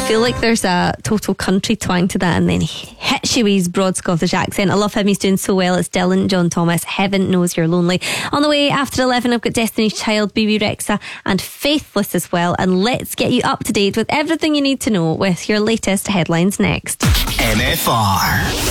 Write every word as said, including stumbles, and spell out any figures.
feel like there's a total country twang to that, and then he hits you with his broad Scottish accent. I love him, he's doing so well. It's Dylan John Thomas, Heaven Knows You're Lonely. On the way after eleven, I've got Destiny's Child, B B Rexa and Faithless as well. And let's get you up to date with everything you need to know with your latest headlines next. M F R.